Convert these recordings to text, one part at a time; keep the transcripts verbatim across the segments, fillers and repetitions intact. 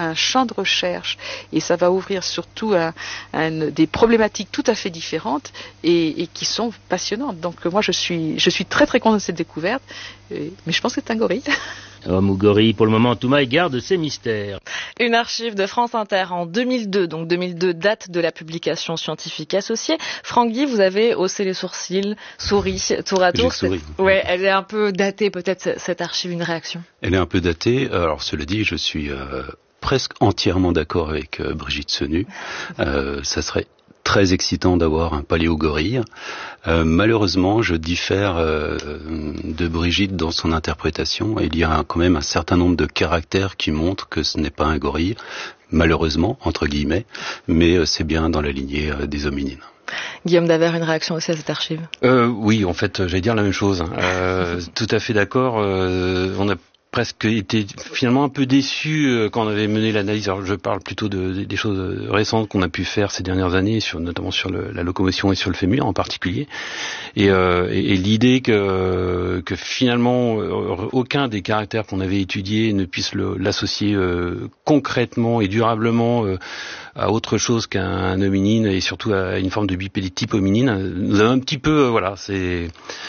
un champ de recherche et ça va ouvrir surtout un, un, des problématiques tout à fait différentes et, et qui sont passionnantes. Donc moi je suis, je suis très très contente de cette découverte, et, mais je pense que c'est un gorille. Homme ou gorille, pour le moment, Toumaï garde ses mystères. Une archive de France Inter en deux mille deux, donc deux mille deux, date de la publication scientifique associée. Franck Guy, vous avez haussé les sourcils, souri, tour à tour. J'ai souri. Ouais, elle est un peu datée, peut-être, cette archive, une réaction. Elle est un peu datée. Alors, cela dit, je suis euh, presque entièrement d'accord avec euh, Brigitte Senu. Euh, ça serait très excitant d'avoir un paléogorille. Euh, malheureusement, je diffère euh, de Brigitte dans son interprétation. Il y a quand même un certain nombre de caractères qui montrent que ce n'est pas un gorille, malheureusement, entre guillemets, mais euh, c'est bien dans la lignée euh, des hominines. Guillaume Davert, une réaction aussi à cette archive? euh, Oui, en fait, j'allais dire la même chose. Euh, tout à fait d'accord. Euh, on a presque été finalement un peu déçu euh, quand on avait mené l'analyse. Alors je parle plutôt de, de, des choses récentes qu'on a pu faire ces dernières années, sur, notamment sur le, la locomotion et sur le fémur en particulier. Et, euh, et, et l'idée que, que finalement euh, aucun des caractères qu'on avait étudiés ne puisse le, l'associer euh, concrètement et durablement euh, à autre chose qu'un hominine et surtout à une forme de bipédie type hominine, nous avons un petit peu, euh, voilà, c'est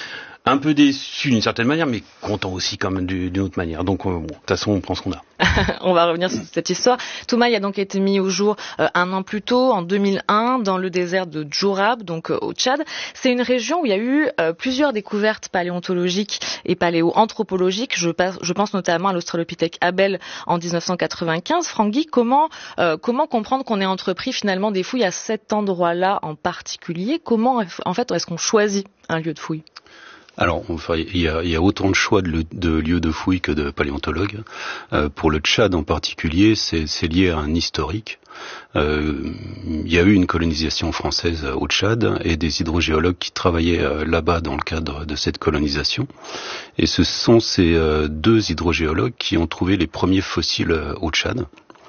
un peu déçu d'une certaine manière, mais content aussi quand même d'une autre manière. Donc, euh, bon, de toute façon, on prend ce qu'on a. On va revenir sur cette histoire. Toumaï a donc été mis au jour euh, un an plus tôt, en deux mille un, dans le désert de Djourab, donc euh, au Tchad. C'est une région où il y a eu euh, plusieurs découvertes paléontologiques et paléoanthropologiques. Je, je pense notamment à l'Australopithèque Abel en dix-neuf cent quatre-vingt-quinze. Franck Guy, comment, euh, comment comprendre qu'on ait entrepris finalement des fouilles à cet endroit-là en particulier? Comment, en fait, est-ce qu'on choisit un lieu de fouille? Alors, enfin, il y a, il y a autant de choix de, le, de lieux de fouilles que de paléontologues. Euh, pour le Tchad en particulier, c'est, c'est lié à un historique. Euh, il y a eu une colonisation française au Tchad et des hydrogéologues qui travaillaient euh, là-bas dans le cadre de cette colonisation. Et ce sont ces euh, deux hydrogéologues qui ont trouvé les premiers fossiles euh, au Tchad.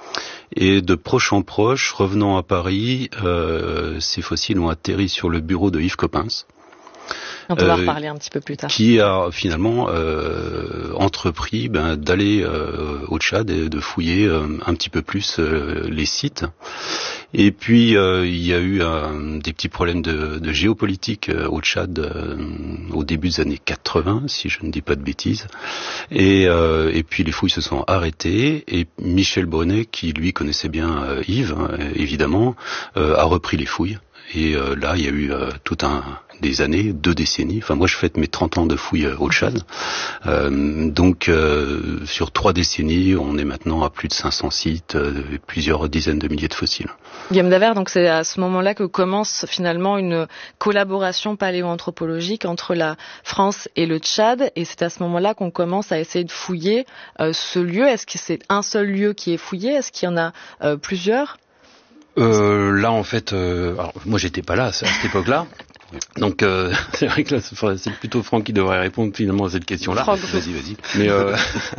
Et de proche en proche, revenant à Paris, euh, ces fossiles ont atterri sur le bureau de Yves Coppens. On peut euh, en reparler un petit peu plus tard. Qui a finalement euh, entrepris ben, d'aller euh, au Tchad et de fouiller euh, un petit peu plus euh, les sites. Et puis euh, il y a eu euh, des petits problèmes de, de géopolitique euh, au Tchad euh, au début des années quatre-vingts, si je ne dis pas de bêtises. Et, euh, et puis les fouilles se sont arrêtées et Michel Brunet, qui lui connaissait bien euh, Yves, hein, évidemment, euh, a repris les fouilles. Et euh, là, il y a eu euh, tout un des années, deux décennies. Enfin, moi, je fête mes trente ans de fouilles au Tchad. Euh, donc, euh, sur trois décennies, on est maintenant à plus de cinq cents sites, euh, plusieurs dizaines de milliers de fossiles. Guillaume Davert, donc c'est à ce moment-là que commence finalement une collaboration paléoanthropologique entre la France et le Tchad, et c'est à ce moment-là qu'on commence à essayer de fouiller euh, ce lieu. Est-ce que c'est un seul lieu qui est fouillé? Est-ce qu'il y en a euh, plusieurs? Euh, là, en fait, euh, alors, moi, j'étais pas là à cette époque-là. Donc, euh, c'est vrai que là, c'est plutôt Franck qui devrait répondre finalement à cette question-là. Franck, vas-y, vas-y. Mais euh,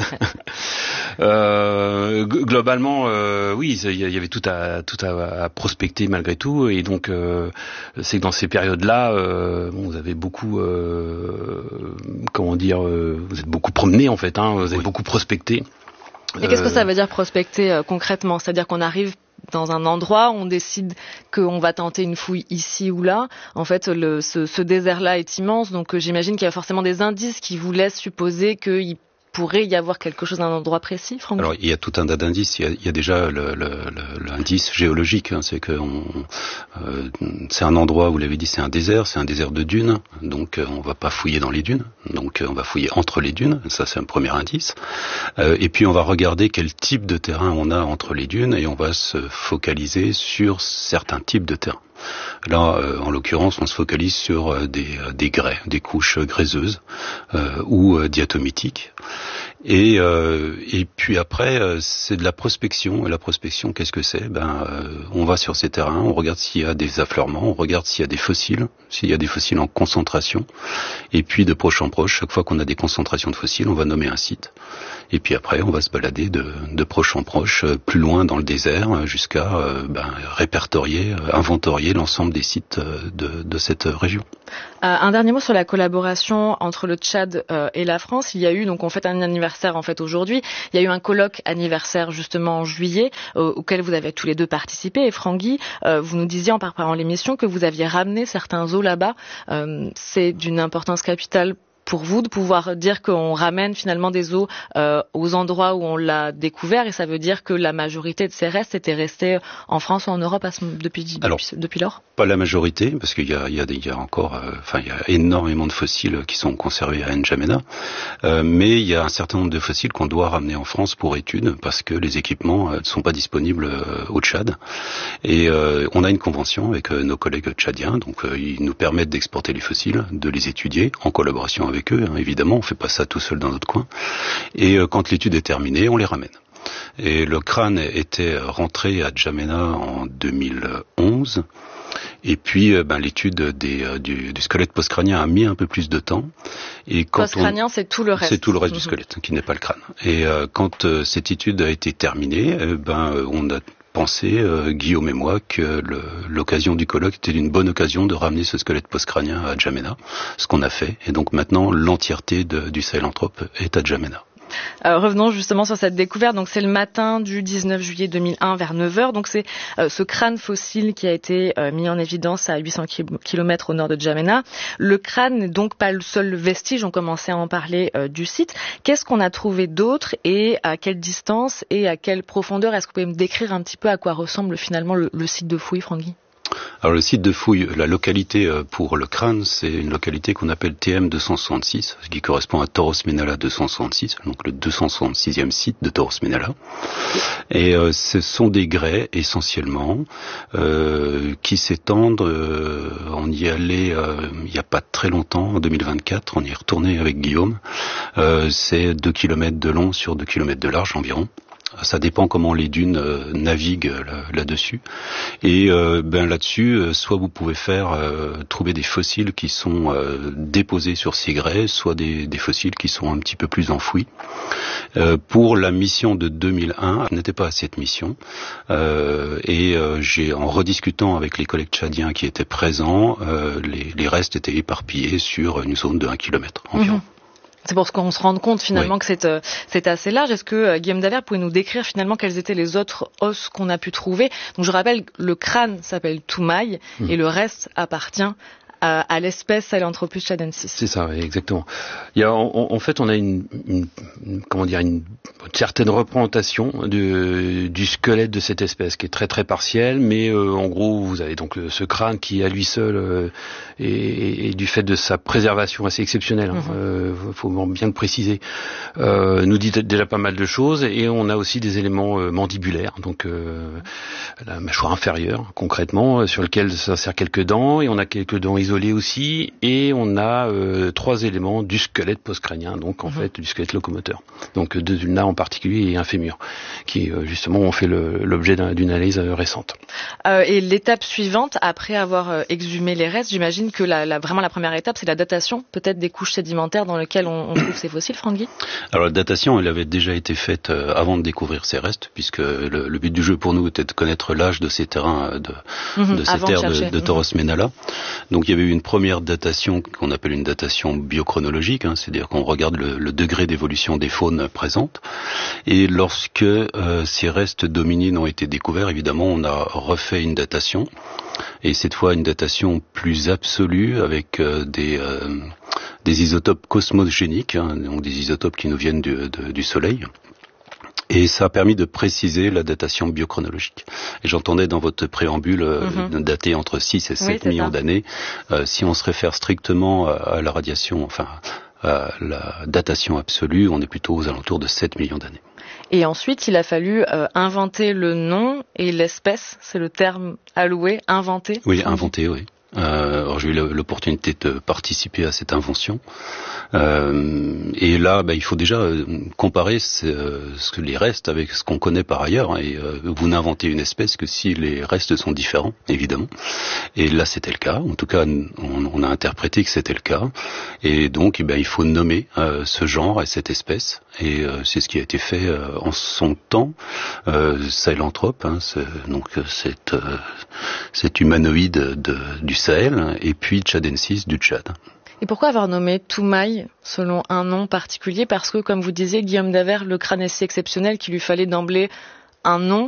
euh, globalement, euh, oui, il y avait tout à tout à, à prospecter malgré tout, et donc euh, c'est que dans ces périodes-là, euh, bon, vous avez beaucoup, euh, comment dire, euh, vous êtes beaucoup promené en fait, hein, vous avez oui. beaucoup prospecté. Et qu'est-ce que ça veut dire prospecter euh, concrètement? C'est-à-dire qu'on arrive dans un endroit, on décide qu'on va tenter une fouille ici ou là. En fait, le, ce, ce désert-là est immense, donc euh, j'imagine qu'il y a forcément des indices qui vous laissent supposer qu'il pourrait y avoir quelque chose à un endroit précis, Franck? Alors, il y a tout un tas d'indices. Il y a, il y a déjà le, le, le, l'indice géologique. Hein, c'est que on, euh, c'est un endroit, vous l'avez dit, c'est un désert, c'est un désert de dunes. Donc, euh, on va pas fouiller dans les dunes. Donc, euh, on va fouiller entre les dunes. Ça, c'est un premier indice. Euh, et puis, on va regarder quel type de terrain on a entre les dunes et on va se focaliser sur certains types de terrain. Là, euh, en l'occurrence, on se focalise sur euh, des, euh, des grès, des couches gréseuses euh, ou euh, diatomitiques. Et, euh, et puis après, euh, c'est de la prospection. Et la prospection, qu'est-ce que c'est? Ben, euh, on va sur ces terrains, on regarde s'il y a des affleurements, on regarde s'il y a des fossiles, s'il y a des fossiles en concentration. Et puis, de proche en proche, chaque fois qu'on a des concentrations de fossiles, on va nommer un site. Et puis après, on va se balader de, de proche en proche, plus loin dans le désert, jusqu'à euh, ben, répertorier, inventorier l'ensemble des sites de, de cette région. Euh, un dernier mot sur la collaboration entre le Tchad euh, et la France. Il y a eu, donc on fête un anniversaire en fait aujourd'hui, il y a eu un colloque anniversaire justement en juillet euh, auquel vous avez tous les deux participé. Et Francky, euh, vous nous disiez en préparant l'émission que vous aviez ramené certains eaux là-bas. Euh, c'est d'une importance capitale pour vous de pouvoir dire qu'on ramène finalement des eaux euh, aux endroits où on l'a découvert, et ça veut dire que la majorité de ces restes étaient restés en France ou en Europe à ce, depuis, Alors, depuis, depuis lors? Pas la majorité, parce qu'il y a, il y a, il y a encore, euh, enfin il y a énormément de fossiles qui sont conservés à N'Djamena, euh, mais il y a un certain nombre de fossiles qu'on doit ramener en France pour études, parce que les équipements ne euh, sont pas disponibles euh, au Tchad. Et euh, on a une convention avec euh, nos collègues tchadiens, donc euh, ils nous permettent d'exporter les fossiles, de les étudier en collaboration avec avec eux, hein, évidemment, on fait pas ça tout seul dans notre coin. Et euh, quand l'étude est terminée, on les ramène. Et le crâne était rentré à N'Djamena en deux mille onze. Et puis, euh, ben, l'étude des, euh, du, du squelette postcrânien a mis un peu plus de temps. Et quand postcrânien, on... c'est tout le reste. C'est tout le reste mmh. du squelette, qui n'est pas le crâne. Et euh, quand euh, cette étude a été terminée, euh, ben, euh, on a pensé, euh, Guillaume et moi, que le, l'occasion du colloque était une bonne occasion de ramener ce squelette postcrânien à N'Djamena, ce qu'on a fait. Et donc maintenant, l'entièreté de, du Sahelanthrope est à N'Djamena. Euh, revenons justement sur cette découverte. Donc c'est le matin du dix-neuf juillet deux mille un vers neuf heures. Donc c'est euh, ce crâne fossile qui a été euh, mis en évidence à huit cents kilomètres au nord de N'Djamena. Le crâne n'est donc pas le seul vestige. On commençait à en parler euh, du site. Qu'est-ce qu'on a trouvé d'autre et à quelle distance et à quelle profondeur? Est-ce que vous pouvez me décrire un petit peu à quoi ressemble finalement le, le site de fouille, Francky? Alors le site de fouille, la localité pour le crâne, c'est une localité qu'on appelle T M deux cent soixante-six, ce qui correspond à Toros Menala deux cent soixante-six, donc le deux cent soixante-sixième site de Toros Menala. Et euh, ce sont des grès essentiellement euh, qui s'étendent, euh, on y allait euh, il n'y a pas très longtemps, en deux mille vingt-quatre, on y est retourné avec Guillaume, euh, c'est deux kilomètres de long sur deux kilomètres de large environ. Ça dépend comment les dunes euh, naviguent là, là-dessus. Et euh, ben là-dessus, euh, soit vous pouvez faire euh, trouver des fossiles qui sont euh, déposés sur ces grès, soit des, des fossiles qui sont un petit peu plus enfouis. Euh, pour la mission de deux mille un, je n'étais pas à cette mission. Euh, et euh, j'ai, en rediscutant avec les collègues tchadiens qui étaient présents, euh, les, les restes étaient éparpillés sur une zone de un kilomètre environ. Mmh. C'est pour ce qu'on se rende compte finalement oui. que c'est, euh, c'est assez large. Est-ce que euh, Guillaume Davert pouvait nous décrire finalement quels étaient les autres os qu'on a pu trouver? Donc je rappelle, le crâne s'appelle Toumaï mmh. et le reste appartient à, à l'espèce Sahelanthropus tchadensis. C'est ça, oui, exactement. Il y a, en, en fait, on a une, une, une comment dire, une certaine représentation de, du squelette de cette espèce qui est très très partielle, mais euh, en gros, vous avez donc ce crâne qui à lui seul euh, et, et du fait de sa préservation assez exceptionnelle, il mmh. euh, faut bien le préciser, euh, nous dit déjà pas mal de choses. Et on a aussi des éléments euh, mandibulaires, donc euh, la mâchoire inférieure concrètement, sur lequel s'insèrent quelques dents, et on a quelques dents isolées aussi, et on a euh, trois éléments du squelette postcrânien, donc en mmh. fait du squelette locomoteur, donc deux ulnas en particulier et un fémur, qui euh, justement ont fait le, l'objet d'un, d'une analyse euh, récente. Euh, et l'étape suivante, après avoir euh, exhumé les restes, j'imagine que la, la, vraiment la première étape, c'est la datation peut-être des couches sédimentaires dans lesquelles on, on trouve ces fossiles, Francky? Alors la datation, elle avait déjà été faite euh, avant de découvrir ces restes, puisque le, le but du jeu pour nous était de connaître l'âge de ces terrains, de, mmh, de ces terres de, de Toros Menala. Donc il y avait eu une première datation qu'on appelle une datation biochronologique, hein, c'est-à-dire qu'on regarde le, le degré d'évolution des faunes présentes. Et lorsque euh, ces restes d'hominines ont été découverts, évidemment, on a refait une datation, et cette fois une datation plus absolue avec euh, des, euh, des isotopes cosmogéniques, hein, donc des isotopes qui nous viennent du, de, du Soleil. Et ça a permis de préciser la datation biochronologique. Et j'entendais dans votre préambule euh, mm-hmm. dater entre six et sept oui, millions ça. d'années. Euh, si on se réfère strictement à, à la radiation, enfin à la datation absolue, on est plutôt aux alentours de sept millions d'années. Et ensuite, il a fallu euh, inventer le nom et l'espèce, c'est le terme alloué, inventer. Oui, inventer, oui. Euh, alors j'ai eu l'opportunité de participer à cette invention. Euh, et là, bah, il faut déjà comparer ce, ce que les restes avec ce qu'on connaît par ailleurs. Et euh, vous n'inventez une espèce que si les restes sont différents, évidemment. Et là, c'était le cas. En tout cas, on, on a interprété que c'était le cas. Et donc, eh ben, il faut nommer euh, ce genre et cette espèce. et euh, c'est ce qui a été fait euh, en son temps. Euh, Sahelanthrope, hein, c'est, donc cet, euh, cet humanoïde de, du Sahel, et puis Tchadensis du Tchad. Et pourquoi avoir nommé Toumaï selon un nom particulier? Parce que, comme vous disiez, Guillaume Daver, le crâne est si exceptionnel qu'il lui fallait d'emblée un nom.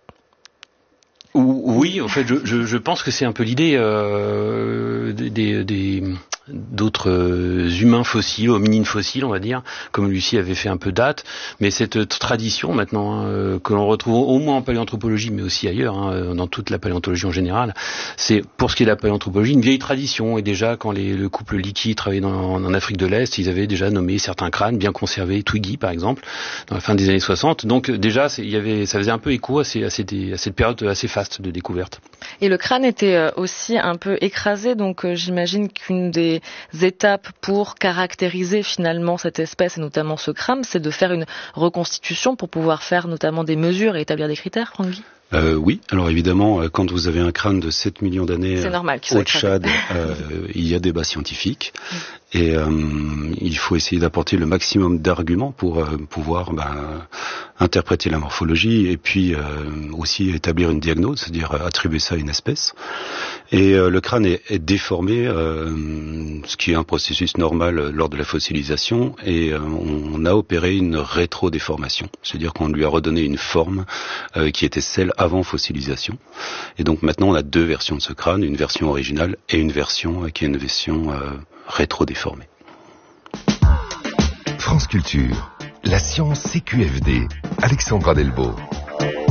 Oui, en fait, je, je, je pense que c'est un peu l'idée euh, des, des, d'autres euh, humains fossiles, hominines fossiles, on va dire, comme Lucie avait fait un peu date, mais cette tradition maintenant hein, euh, que l'on retrouve au moins en paléanthropologie, mais aussi ailleurs, hein, dans toute la paléontologie en général, c'est pour ce qui est de la paléanthropologie une vieille tradition. Et déjà, quand les, le couple Leakey travaillait dans, en Afrique de l'Est, ils avaient déjà nommé certains crânes bien conservés, Twiggy par exemple, dans la fin des années soixante. Donc déjà, c'est, il y avait, ça faisait un peu écho à, ces, à, ces, à cette période assez faste de découverte. Et le crâne était aussi un peu écrasé, donc euh, j'imagine qu'une des étapes pour caractériser finalement cette espèce, et notamment ce crâne, c'est de faire une reconstitution pour pouvoir faire notamment des mesures et établir des critères, Franck Guy. Euh, oui, alors évidemment, quand vous avez un crâne de sept millions d'années au Tchad, euh, il y a débat scientifique mmh. et euh, il faut essayer d'apporter le maximum d'arguments pour euh, pouvoir ben, interpréter la morphologie et puis euh, aussi établir une diagnose, c'est-à-dire attribuer ça à une espèce. Et euh, le crâne est, est déformé, euh, ce qui est un processus normal lors de la fossilisation, et euh, on a opéré une rétrodéformation, c'est-à-dire qu'on lui a redonné une forme euh, qui était celle avant fossilisation. Et donc maintenant on a deux versions de ce crâne, une version originale et une version euh, qui est une version euh, rétro-déformée. France Culture, la science C Q F D, Alexandra Delbo.